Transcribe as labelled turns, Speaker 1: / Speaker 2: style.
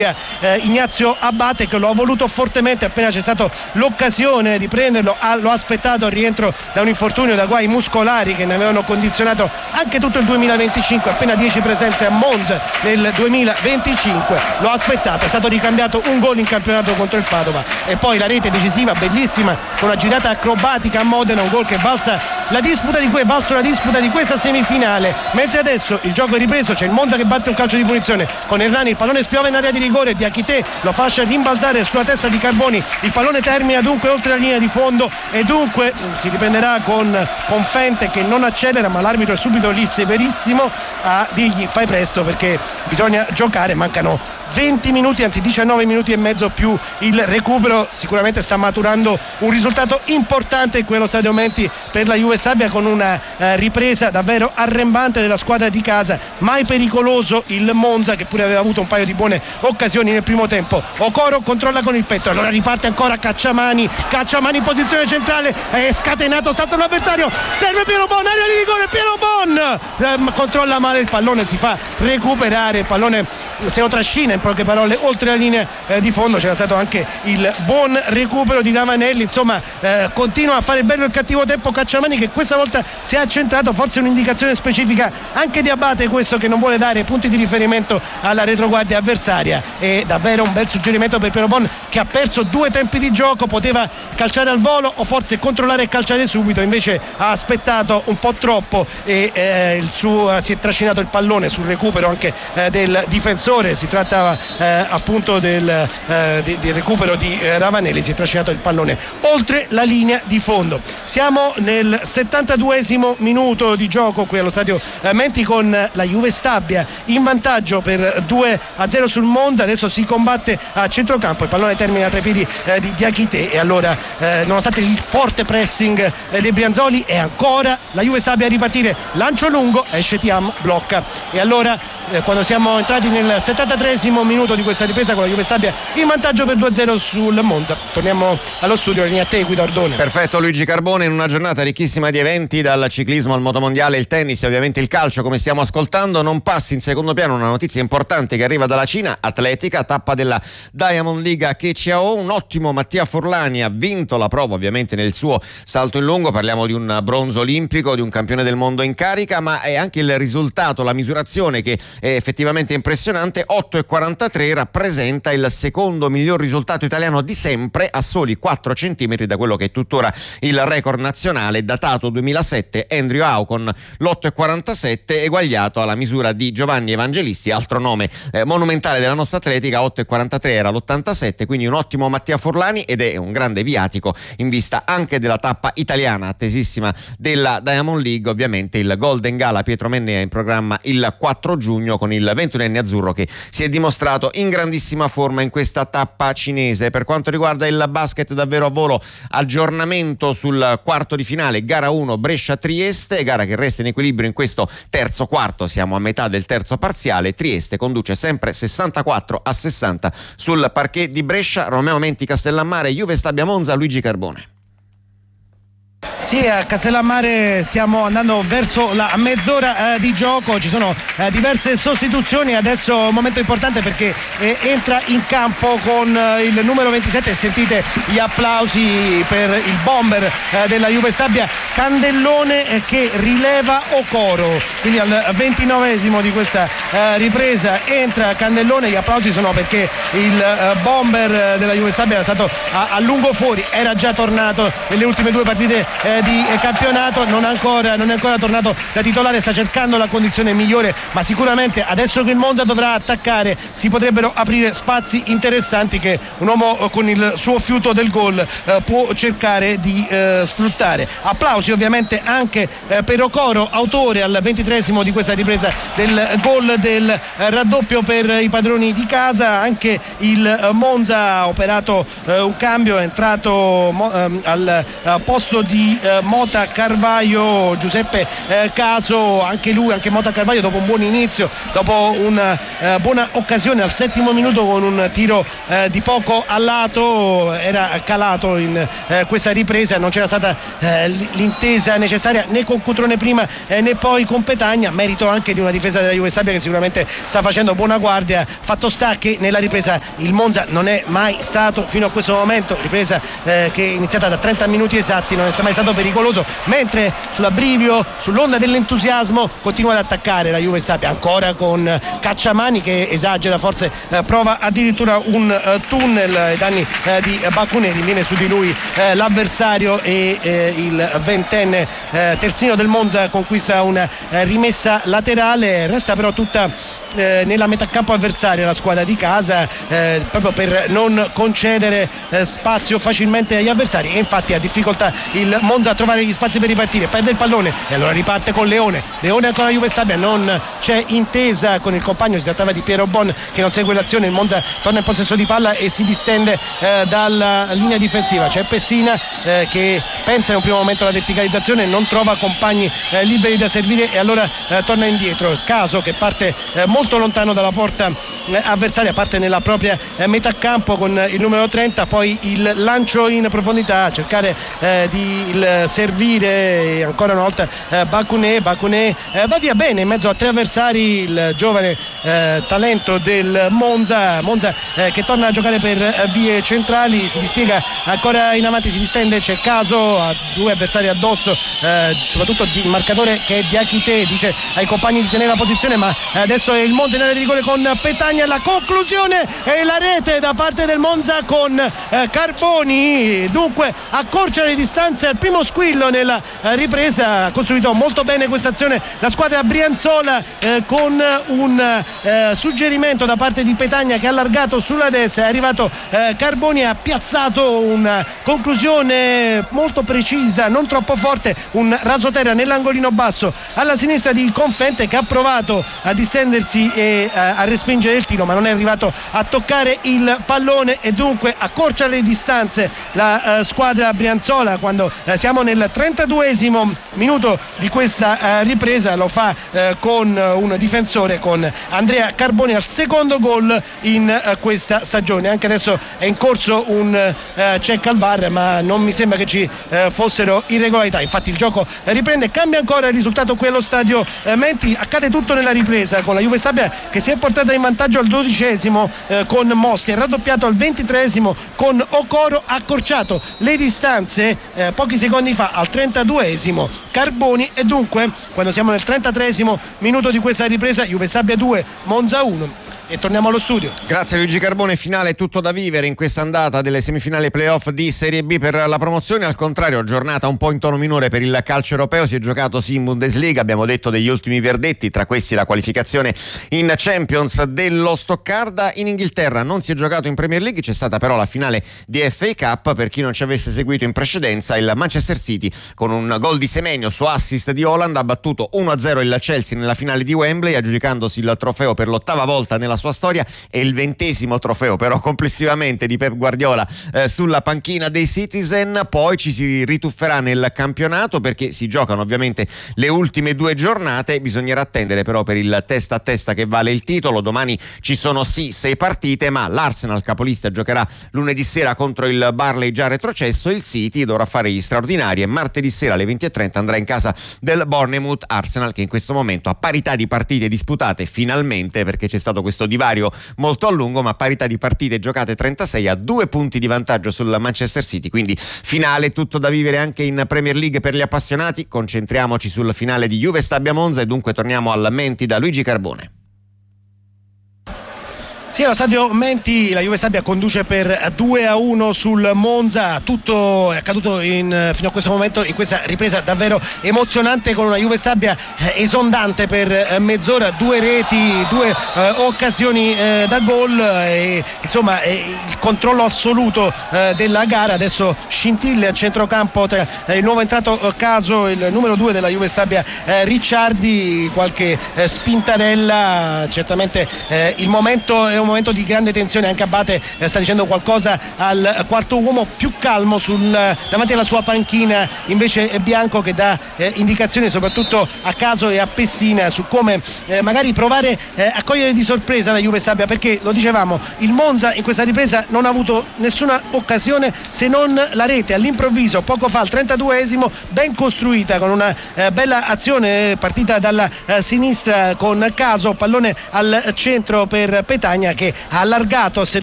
Speaker 1: Ignazio Abate, che lo ha voluto fortemente appena c'è stata l'occasione di prenderlo, lo ha aspettato al rientro da un infortunio, da guai muscolari che ne avevano condizionato anche tutto il 2025, appena 10 presenze a Monza nel 2025, lo ha aspettato, è stato ricambiato un gol in campionato contro il Padova e poi la rete decisiva bellissima con una girata acrobatica a Modena, un gol che valsa la disputa di questa semifinale, mentre adesso il gioco è ripreso, c'è il Monza che batte un calcio di punizione con Errani, il pallone spiove in area di rigore, Diakité lo fascia rimbalzare sulla testa di Carboni, il pallone termina dunque oltre la linea di fondo e dunque si riprenderà con Fente che non accelera, ma l'arbitro è subito lì severissimo a dirgli fai presto perché bisogna giocare, mancano 20 minuti, anzi 19 minuti e mezzo più il recupero. Sicuramente sta maturando un risultato importante in quello Stadio Menti per la Juve Stabia, con una ripresa davvero arrembante della squadra di casa, mai pericoloso il Monza che pure aveva avuto un paio di buone occasioni nel primo tempo. Okoro controlla con il petto, allora riparte ancora Cacciamani in posizione centrale, è scatenato, salta l'avversario, serve Piero Bon, area di rigore, Piero Bon controlla male il pallone, si fa recuperare, il pallone se lo trascina in poche parole oltre la linea di fondo. C'era stato anche il buon recupero di Ravanelli, insomma continua a fare il bello e il cattivo tempo Cacciamani, che questa volta si è accentrato, forse un'indicazione specifica anche di Abate questo, che non vuole dare punti di riferimento alla retroguardia avversaria. È davvero un bel suggerimento per Piero Bon, che ha perso 2 tempi di gioco, poteva calciare al volo o forse controllare e calciare subito, invece ha aspettato un po' troppo e si è trascinato il pallone sul recupero anche del difensore. Si trattava appunto del recupero di Ravanelli, si è trascinato il pallone oltre la linea di fondo. Siamo nel 72esimo minuto di gioco qui allo Stadio Menti, con la Juve Stabia in vantaggio per 2-0 sul Monza. Adesso si combatte a centrocampo, il pallone termina tra i piedi di Diakité e allora nonostante il forte pressing dei Brianzoli è ancora la Juve Stabia a ripartire, lancio lungo, esce Thiam, blocca e allora quando siamo entrati nel 73esimo minuto di questa ripresa con la Juve Stabia in vantaggio per 2-0 sul Monza. Torniamo allo studio, linea a te Guido Ardone.
Speaker 2: Perfetto Luigi Carbone, in una giornata ricchissima di eventi, dal ciclismo al motomondiale, il tennis e ovviamente il calcio come stiamo ascoltando. Non passi in secondo piano una notizia importante che arriva dalla Cina, atletica, tappa della Diamond League a Keqiao, un ottimo Mattia Forlani ha vinto la prova ovviamente nel suo salto in lungo, parliamo di un bronzo olimpico, di un campione del mondo in carica, ma è anche il risultato, la misurazione che è effettivamente impressionante. 8,43 rappresenta il secondo miglior risultato italiano di sempre, a soli 4 centimetri da quello che è tuttora il record nazionale datato 2007, Andrew Howe con l'8,47 eguagliato alla misura di Giovanni Evangelisti, altro nome monumentale della nostra atletica. 8,43 era l'87, quindi un ottimo Mattia Forlani ed è un grande viatico in vista anche della tappa italiana attesissima della Diamond League. Ovviamente il Golden Gala Pietro Mennea in programma il 4 giugno con il 21enne azzurro che si è dimostrato in grandissima forma in questa tappa cinese. Per quanto riguarda il basket, davvero a volo aggiornamento sul quarto di finale, gara 1 Brescia-Trieste, gara che resta in equilibrio in questo terzo quarto, siamo a metà del terzo parziale. Trieste conduce sempre 64-60 sul parquet di Brescia. Romeo Menti Castellammare, Juve Stabia Monza, Luigi Carbone.
Speaker 1: Sì, a Castellammare stiamo andando verso la mezz'ora di gioco, ci sono diverse sostituzioni, adesso un momento importante perché entra in campo con il numero 27, sentite gli applausi per il bomber della Juve Stabia, Candellone, che rileva Okoro, quindi al 29esimo di questa ripresa entra Candellone. Gli applausi sono perché il bomber della Juve Stabia era stato a lungo fuori, era già tornato nelle ultime 2 partite di campionato, non è ancora tornato da titolare, sta cercando la condizione migliore, ma sicuramente adesso che il Monza dovrà attaccare si potrebbero aprire spazi interessanti che un uomo con il suo fiuto del gol può cercare di sfruttare. Applausi ovviamente anche per Okoro, autore al 23esimo di questa ripresa del gol del raddoppio per i padroni di casa. Anche il Monza ha operato un cambio, è entrato al posto di Mota Carvaio, Giuseppe Caso, anche Mota Carvaio dopo un buon inizio, dopo una buona occasione al 7° minuto con un tiro di poco a lato, era calato in questa ripresa, non c'era stata l'intesa necessaria né con Cutrone prima né poi con Petagna, merito anche di una difesa della Juve Stabia che sicuramente sta facendo buona guardia. Fatto sta che nella ripresa il Monza non è mai stato fino a questo momento, ripresa che è iniziata da 30 minuti esatti, non è mai stato pericoloso, mentre sull'abbrivio, sull'onda dell'entusiasmo continua ad attaccare la Juve Stabia, ancora con Cacciamani che esagera, forse prova addirittura un tunnel ai danni di Bacuneri, viene su di lui l'avversario e il ventenne terzino del Monza conquista una rimessa laterale. Resta però tutta nella metà campo avversaria la squadra di casa, proprio per non concedere spazio facilmente agli avversari, e infatti ha difficoltà il Monza a trovare gli spazi per ripartire, perde il pallone e allora riparte con Leone ancora Juve Stabia, non c'è intesa con il compagno, si trattava di Piero Bon che non segue l'azione, il Monza torna in possesso di palla e si distende dalla linea difensiva, c'è Pessina che pensa in un primo momento alla verticalizzazione, non trova compagni liberi da servire e allora torna indietro. Caso che parte molto lontano dalla porta avversaria, parte nella propria metà campo con il numero 30, poi il lancio in profondità a cercare di servire ancora una volta Bacunè va via bene in mezzo a 3 avversari il giovane talento del Monza che torna a giocare per vie centrali, si dispiega ancora in avanti, si distende, c'è Caso, ha 2 avversari addosso, soprattutto il marcatore che è Diachité, dice ai compagni di tenere la posizione, ma adesso è il Monza in area di rigore con Petagna, la conclusione e la rete da parte del Monza con Carboni, dunque accorcia le distanze al primo squillo nella ripresa. Ha costruito molto bene questa azione la squadra brianzola con un suggerimento da parte di Petagna che ha allargato sulla destra, è arrivato Carboni e ha piazzato una conclusione molto precisa, non troppo forte, un rasoterra nell'angolino basso alla sinistra di Confente che ha provato a distendersi e a respingere il tiro, ma non è arrivato a toccare il pallone e dunque accorcia le distanze la squadra brianzola quando siamo nel 32esimo minuto di questa ripresa. Lo fa con un difensore, con Andrea Carboni, al secondo gol in questa stagione. Anche adesso è in corso un check al VAR, ma non mi sembra che ci fossero irregolarità, infatti il gioco riprende, cambia ancora il risultato qui allo stadio Menti. Accade tutto nella ripresa con la Juve Stabia che si è portata in vantaggio al 12esimo con Mosti, è raddoppiato al 23esimo con Okoro, ha accorciato le distanze pochi secondi fa al 32esimo Carboni, e dunque quando siamo nel 33esimo minuto di questa ripresa Juve Stabia 2 Monza 1. E torniamo allo studio.
Speaker 2: Grazie Luigi Carbone. Finale tutto da vivere in questa andata delle semifinali playoff di Serie B per la promozione. Al contrario, giornata un po' in tono minore per il calcio europeo. Si è giocato sì in Bundesliga, abbiamo detto degli ultimi verdetti, tra questi la qualificazione in Champions dello Stoccarda. In Inghilterra non si è giocato in Premier League, c'è stata però la finale di FA Cup. Per chi non ci avesse seguito in precedenza, il Manchester City con un gol di Semenyo su assist di Haaland ha battuto 1-0 il Chelsea nella finale di Wembley, aggiudicandosi il trofeo per l'8ª volta nella sua storia e il 20° trofeo però complessivamente di Pep Guardiola sulla panchina dei Citizen. Poi ci si ritufferà nel campionato perché si giocano ovviamente le ultime 2 giornate, bisognerà attendere però per il testa a testa che vale il titolo. Domani ci sono sì 6 partite, ma l'Arsenal capolista giocherà lunedì sera contro il Burnley già retrocesso, il City dovrà fare gli straordinari e martedì sera alle 20:30 andrà in casa del Bournemouth. Arsenal che in questo momento ha parità di partite disputate finalmente, perché c'è stato questo divario molto a lungo, ma parità di partite giocate 36, a 2 punti di vantaggio sul Manchester City. Quindi finale tutto da vivere anche in Premier League per gli appassionati. Concentriamoci sul finale di Juve Stabia Monza e dunque torniamo alla Menti da Luigi Carbone.
Speaker 1: Sì, allo stadio Menti la Juve Stabia conduce per 2-1 sul Monza. Tutto è accaduto fino a questo momento in questa ripresa davvero emozionante, con una Juve Stabia esondante per mezz'ora, 2 reti, 2 occasioni da gol e insomma il controllo assoluto della gara. Adesso scintille a centrocampo tra il nuovo entrato Caso, il numero 2 della Juve Stabia Ricciardi, qualche spintarella. Certamente il momento è un momento di grande tensione. Anche Abate sta dicendo qualcosa al quarto uomo, più calmo davanti alla sua panchina. Invece è Bianco che dà indicazioni soprattutto a Caso e a Pessina su come magari provare a cogliere di sorpresa la Juve Stabia, perché lo dicevamo, il Monza in questa ripresa non ha avuto nessuna occasione se non la rete all'improvviso poco fa al 32esimo, ben costruita con una bella azione partita dalla sinistra con Caso, pallone al centro per Petagna che ha allargato,